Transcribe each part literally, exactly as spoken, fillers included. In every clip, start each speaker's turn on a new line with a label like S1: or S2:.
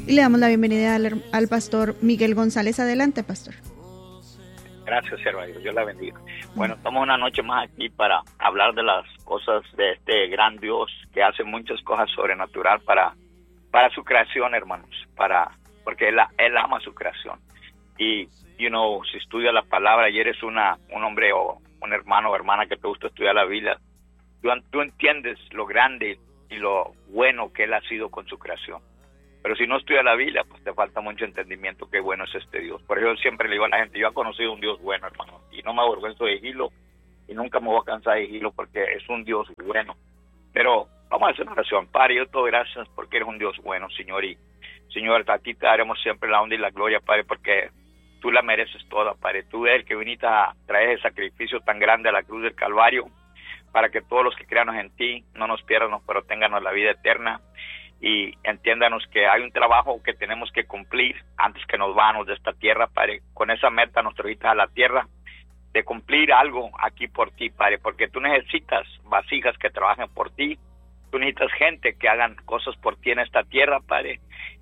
S1: y le damos la bienvenida al, al pastor Miguel González. Adelante, pastor.
S2: Gracias, sierva Dios, Dios la bendiga. Bueno, estamos una noche más aquí para hablar de las cosas de este gran Dios que hace muchas cosas sobrenatural para, para su creación, hermanos, para porque él, él ama su creación. Y, you know, si estudias la palabra y eres una, un hombre o un hermano o hermana que te gusta estudiar la Biblia, tú, tú entiendes lo grande y lo bueno que él ha sido con su creación. Pero si no estudias la Biblia, pues te falta mucho entendimiento qué bueno es este Dios. Por eso yo siempre le digo a la gente, yo he conocido un Dios bueno, hermano, y no me avergüenzo de decirlo, y nunca me voy a cansar de decirlo porque es un Dios bueno. Pero vamos a hacer una oración. Padre, yo te doy gracias porque eres un Dios bueno, Señor, y Señor, a ti te daremos siempre la honra y la gloria, Padre, porque tú la mereces toda, Padre. Tú eres el que viniste a traer ese sacrificio tan grande a la cruz del Calvario, para que todos los que creamos en ti no nos pierdan, pero tengan la vida eterna. Y entiéndanos que hay un trabajo que tenemos que cumplir antes que nos vamos de esta tierra, Padre. Con esa meta nos trajiste a la tierra, de cumplir algo aquí por ti, Padre, porque tú necesitas vasijas que trabajen por ti, tú necesitas gente que hagan cosas por ti en esta tierra, Padre,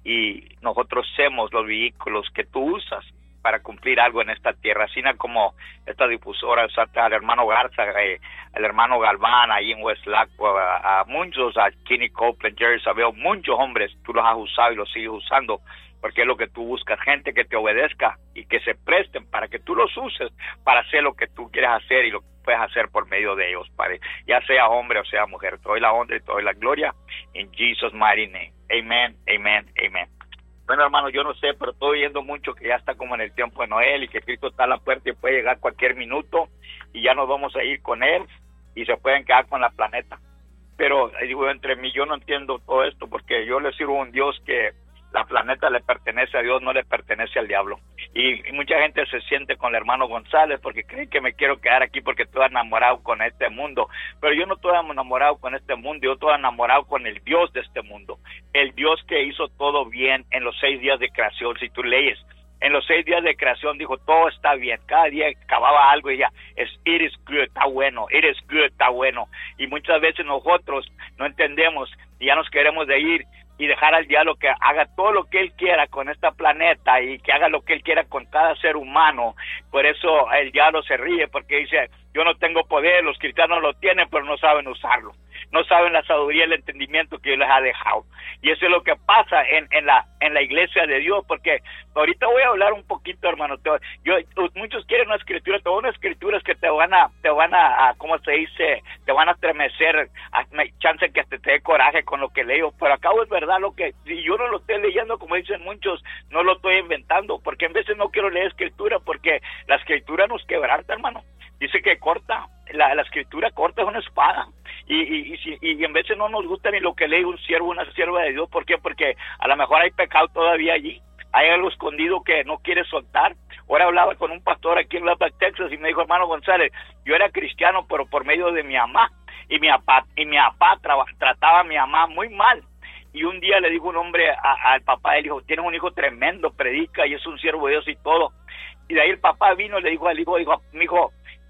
S2: y nosotros somos los vehículos que tú usas para cumplir algo en esta tierra, así como esta difusora, usaste al hermano Garza, eh, al hermano Galván, ahí en West Laco, a, a muchos, a Kenny Copeland, Jerry Savelle, muchos hombres, tú los has usado y los sigues usando, porque es lo que tú buscas, gente que te obedezca y que se presten para que tú los uses para hacer lo que tú quieres hacer y lo que puedes hacer por medio de ellos, Padre, ya sea hombre o sea mujer. Te doy la honra y te doy la gloria, en Jesus' mighty name. Amen, amen, amen. Bueno, hermano, yo no sé, pero estoy viendo mucho que ya está como en el tiempo de Noel y que Cristo está a la puerta y puede llegar cualquier minuto y ya nos vamos a ir con Él y se pueden quedar con la planeta. Pero, digo, entre mí yo no entiendo todo esto porque yo le sirvo a un Dios que la planeta le pertenece a Dios, no le pertenece al diablo. Y, y mucha gente se siente con el hermano González porque creen que me quiero quedar aquí porque estoy enamorado con este mundo. Pero yo no estoy enamorado con este mundo, yo estoy enamorado con el Dios de este mundo. El Dios que hizo todo bien en los seis días de creación. Si tú lees, en los seis días de creación dijo, todo está bien. Cada día acababa algo y ya, es, it is good, está bueno, it is good, está bueno. Y muchas veces nosotros no entendemos y ya nos queremos de ir y dejar al diablo que haga todo lo que él quiera con este planeta y que haga lo que él quiera con cada ser humano. Por eso el diablo se ríe porque dice, yo no tengo poder, los cristianos lo tienen pero no saben usarlo, no saben la sabiduría y el entendimiento que Dios les ha dejado. Y eso es lo que pasa en, en la en la iglesia de Dios, porque ahorita voy a hablar un poquito, hermano. Te, yo muchos quieren una escritura, te voy a unas escrituras que te van a te van a, a ¿cómo se dice? Te van a estremecer, a, chance que te, te dé coraje con lo que leo, pero acabo es verdad lo que si yo no lo estoy leyendo como dicen muchos, no lo estoy inventando, porque en veces no quiero leer escritura porque la escritura nos quebranta, hermano. Dice que corta, la, la escritura corta es una espada. Y, y, y, y en veces no nos gusta ni lo que lee un siervo, una sierva de Dios. ¿Por qué? Porque a lo mejor hay pecado todavía allí, hay algo escondido que no quiere soltar. Ahora hablaba con un pastor aquí en Lubbock, Texas, y me dijo, hermano González, yo era cristiano, pero por medio de mi mamá, y mi papá, y mi papá traba, trataba a mi mamá muy mal. Y un día le dijo un hombre a, al papá, él dijo, tienes un hijo tremendo, predica, y es un siervo de Dios y todo. Y de ahí el papá vino y le dijo al hijo, dijo, mi hijo,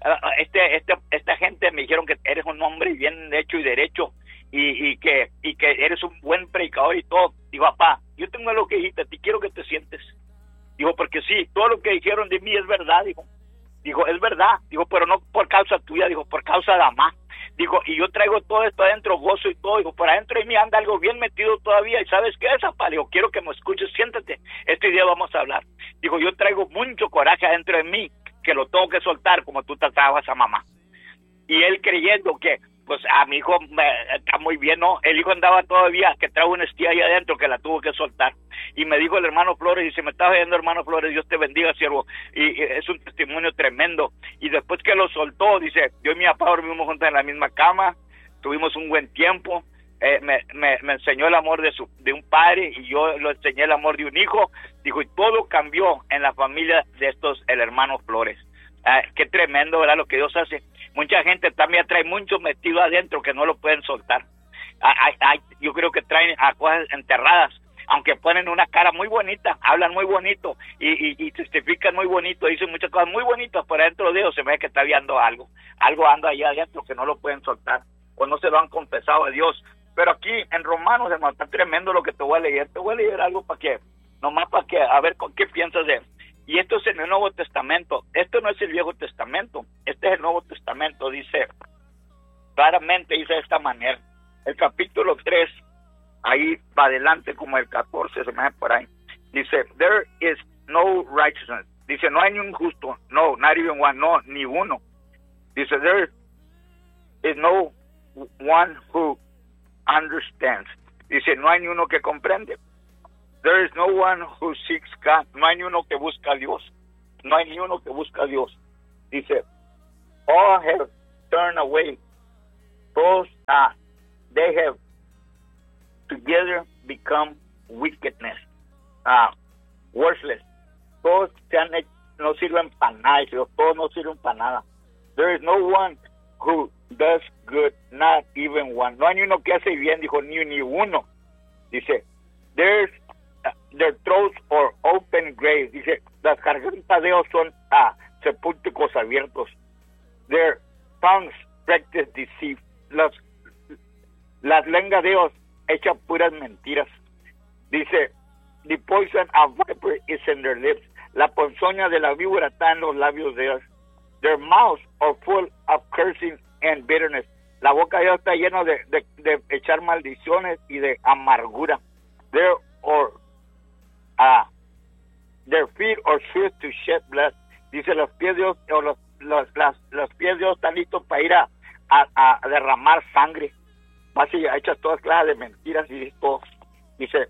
S2: este, este, esta gente me dijeron que eres un hombre bien hecho y derecho y, y que y que eres un buen predicador y todo. Digo, papá, yo tengo lo que dijiste, te quiero que te sientes. Digo, porque sí, todo lo que dijeron de mí es verdad, digo. Digo, es verdad, digo, pero no por causa tuya, digo, por causa de mamá. Digo, y yo traigo todo esto adentro, gozo y todo, digo, por adentro de mí anda algo bien metido todavía, y ¿sabes qué es, papá? Digo, quiero que me escuches, siéntate, este día vamos a hablar. Digo, yo traigo mucho coraje adentro de mí, que lo tengo que soltar como tú tratabas a mamá. Y él creyendo que, pues, a mi hijo me, está muy bien, ¿no? El hijo andaba todavía, que trae una estía ahí adentro que la tuvo que soltar. Y me dijo el hermano Flores, y se me está oyendo, hermano Flores, Dios te bendiga, siervo. Y, y es un testimonio tremendo. Y después que lo soltó, dice, yo y mi papá dormimos juntos en la misma cama, tuvimos un buen tiempo. Eh, me, me, me enseñó el amor de su de un padre y yo lo enseñé el amor de un hijo. Dijo, y todo cambió en la familia de estos, el hermano Flores. Ah, qué tremendo, ¿verdad? Lo que Dios hace. Mucha gente también trae mucho metido adentro que no lo pueden soltar. Hay, hay, yo creo que traen a cosas enterradas, aunque ponen una cara muy bonita, hablan muy bonito y, y, y testifican muy bonito, dicen muchas cosas muy bonitas, pero adentro de ellos se ve que está viendo algo. Algo anda ahí adentro que no lo pueden soltar o no se lo han confesado a Dios. pero aquí en Romanos, hermano, está tremendo lo que te voy a leer. Te voy a leer algo para que, nomás para que, a ver qué piensas de él. Y esto es en el Nuevo Testamento. Esto no es el Viejo Testamento. Este es el Nuevo Testamento. Dice, claramente dice de esta manera. El capítulo tres, ahí va adelante como el catorce, se me hace por ahí. Dice, there is no righteousness. Dice, no hay ni un justo. No, not even one. No, ni uno. Dice, there is no one who understands. Dice, no hay ni uno que comprende. There is no one who seeks God. No hay ni uno que busca a Dios. No hay ni uno que busca a Dios. Dice, all have turned away. Those uh, they have together become wickedness. Uh, worthless. Todos se han hecho, no sirven para nada. Todos no sirven para nada. There is no one who does good, not even one. No hay ni uno que hace bien, dijo, ni, ni uno. Dice, there's uh, their throats are open graves. Dice, las gargantas de ellos son uh, sepulcros abiertos. Their tongues practice deceit. Las, las lenguas de ellos echan puras mentiras. Dice, the poison of viper is in their lips. La ponzoña de la víbora está en los labios de ellos. Their mouths are full of cursing and bitterness. La boca de ellos está llena de, de, de echar maldiciones y de amargura. Their or uh, their feet are swift to shed blood. Dice, los pies de Dios, o los, los, las, los pies de Dios están listos para ir a, a, a derramar sangre. Así echas todas clases de mentiras y todo. Dice,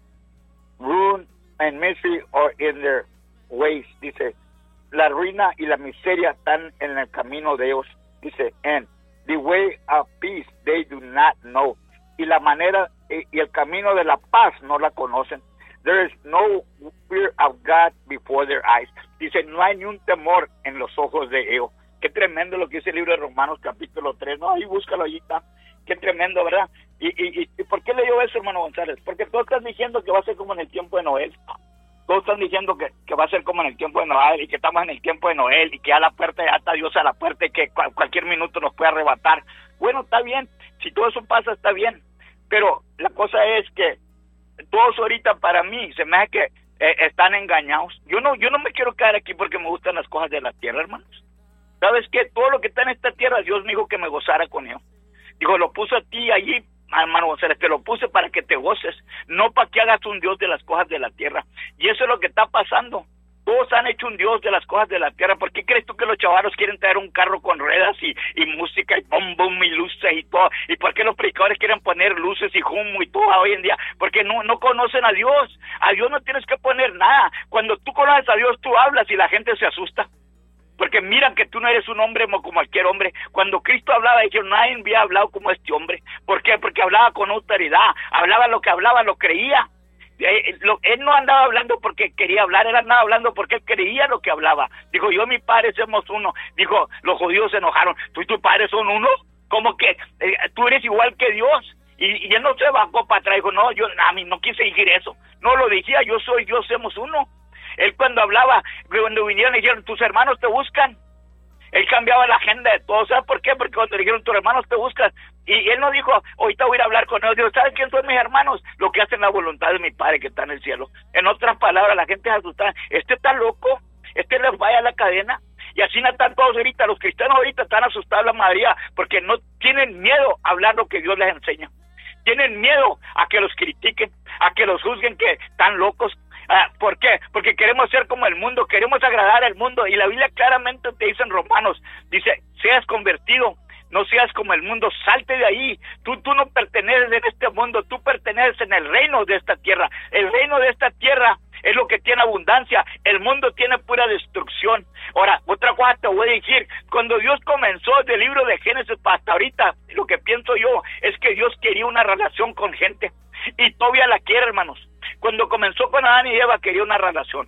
S2: ruin and misery are in their ways. Dice, la ruina y la miseria están en el camino de ellos. Dice, and the way of peace they do not know. Y la manera y el camino de la paz no la conocen. There is no fear of God before their eyes. Dice, no hay ni un temor en los ojos de ellos. Qué tremendo lo que dice el libro de Romanos capítulo tres. No, ahí búscalo, allí está. Qué tremendo, ¿verdad? ¿Y, y, y por qué le dio eso, hermano González? Porque todos están diciendo que va a ser como en el tiempo de Noel. Todos están diciendo que, que va a ser como en el tiempo de Noel y que estamos en el tiempo de Noel y que ya la puerta, ya está Dios a la puerta y que cual, cualquier minuto nos puede arrebatar. Bueno, está bien. Si todo eso pasa, está bien. Pero la cosa es que todos ahorita para mí se me hace que eh, están engañados. Yo no, yo no me quiero quedar aquí porque me gustan las cosas de la tierra, hermanos. ¿Sabes qué? Todo lo que está en esta tierra, Dios me dijo que me gozara con ello. Dijo, lo puse a ti allí, hermano González, te lo puse para que te goces, no para que hagas un Dios de las cosas de la tierra. Y eso es lo que está pasando. Todos han hecho un Dios de las cosas de la tierra. ¿Por qué crees tú que los chavalos quieren traer un carro con ruedas y, y música y bom, bom y luces y todo? ¿Y por qué los predicadores quieren poner luces y humo y todo hoy en día? Porque no, no conocen a Dios. A Dios no tienes que poner nada. Cuando tú conoces a Dios, tú hablas y la gente se asusta. Porque miran que tú no eres un hombre como cualquier hombre. Cuando Cristo hablaba, dijeron, nadie había hablado como este hombre. ¿Por qué? Porque hablaba con autoridad. Hablaba lo que hablaba, lo creía. Él, lo, él no andaba hablando porque quería hablar, él andaba hablando porque él creía lo que hablaba. Dijo, yo y mi padre somos uno. Dijo, los judíos se enojaron. ¿Tú y tu padre son uno? ¿Cómo que eh, tú eres igual que Dios? Y, y él no se bajó para atrás. Dijo, no, yo a mí no quise decir eso. No lo decía, yo soy Dios, somos uno. Él cuando hablaba, cuando vinieron y dijeron, tus hermanos te buscan. Él cambiaba la agenda de todos. ¿Sabes por qué? Porque cuando le dijeron, tus hermanos te buscan. Y él no dijo, ahorita voy a ir a hablar con ellos. Dijo, ¿sabes quién son mis hermanos? Los que hacen la voluntad de mi Padre que está en el cielo. En otras palabras, la gente es asustada. Este está loco. Este les vaya a la cadena. Y así no están todos ahorita. Los cristianos ahorita están asustados, la mayoría, porque no tienen miedo a hablar lo que Dios les enseña. Tienen miedo a que los critiquen, a que los juzguen que están locos. Ah, ¿por qué? Porque queremos ser como el mundo, queremos agradar al mundo, y la Biblia claramente te dice en Romanos, dice, seas convertido, no seas como el mundo, salte de ahí. Tú, tú no perteneces en este mundo, tú perteneces en el reino de esta tierra. El reino de esta tierra es lo que tiene abundancia, el mundo tiene pura destrucción. Ahora, otra cosa te voy a decir, cuando Dios comenzó del libro de Génesis hasta ahorita, lo que pienso yo es que Dios quería una relación con gente, y todavía la quiere, hermanos. Cuando comenzó con Adán y Eva quería una relación.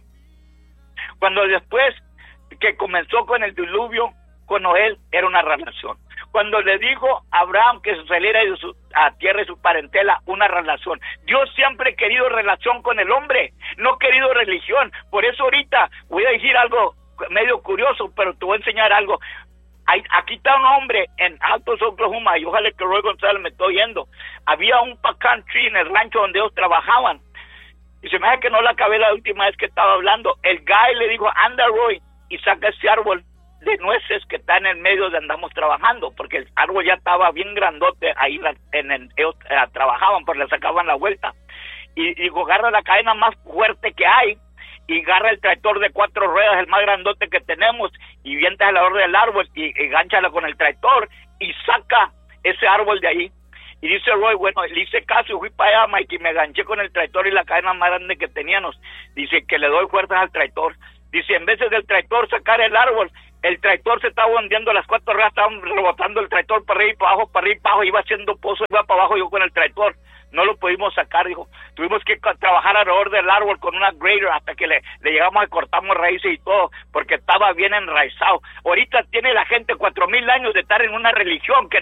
S2: Cuando después que comenzó con el diluvio, con Noé, era una relación. Cuando le dijo a Abraham que saliera de su a tierra y su parentela, una relación. Dios siempre ha querido relación con el hombre, no ha querido religión. Por eso ahorita voy a decir algo medio curioso, pero te voy a enseñar algo. Hay, aquí está un hombre en Altos, Oklahoma, y ojalá que Roy González me esté oyendo. Había un pecan tree en el rancho donde ellos trabajaban. Y se me hace que no la acabé la última vez que estaba hablando. El guy le dijo, anda Roy, y saca ese árbol de nueces que está en el medio donde andamos trabajando, porque el árbol ya estaba bien grandote, ahí la, en el, ellos eh, trabajaban, porque le sacaban la vuelta. Y digo, agarra la cadena más fuerte que hay, y agarra el tractor de cuatro ruedas, el más grandote que tenemos, y vienta alrededor del árbol, y, y gánchalo con el tractor, y saca ese árbol de ahí. Y dice Roy, bueno, le hice caso y fui para allá, Mike, y me ganché con el tractor y la cadena más grande que teníamos. Dice que le doy fuerzas al tractor. Dice, en vez del tractor sacar el árbol, el tractor se estaba hundiendo, las cuatro ruedas estaban rebotando el tractor para arriba y para abajo, para arriba y para abajo, iba haciendo pozo, iba para abajo yo con el tractor. No lo pudimos sacar, dijo. Tuvimos que trabajar alrededor del árbol con una grader hasta que le, le llegamos y cortamos raíces y todo, porque estaba bien enraizado. Ahorita tiene la gente cuatro mil años de estar en una religión que